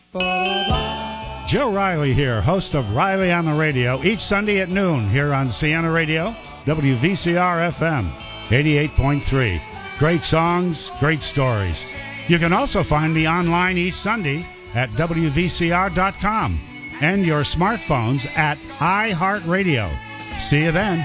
Joe Riley here, host of Riley on the Radio, each Sunday at noon here on Siena Radio, WVCR FM 88.3. Great songs, great stories. You can also find me online each Sunday at WVCR.com and your smartphones at iHeartRadio. See you then.